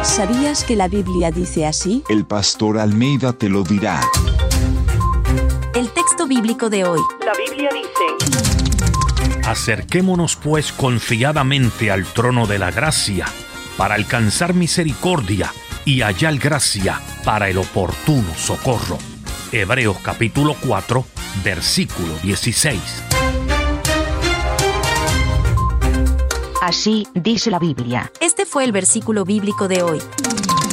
¿Sabías que la Biblia dice así? El pastor Almeida te lo dirá. El texto bíblico de hoy. La Biblia dice: Acerquémonos pues confiadamente al trono de la gracia, para alcanzar misericordia y hallar gracia para el oportuno socorro. Hebreos capítulo 4, versículo 16. Así dice la Biblia. Este fue el versículo bíblico de hoy.